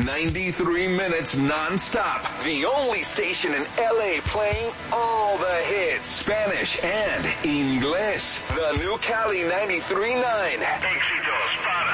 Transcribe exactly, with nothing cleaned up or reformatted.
ninety-three minutes non-stop. The only station in L A playing all the hits. Spanish and English. The new Cali ninety-three point nine. Éxitos para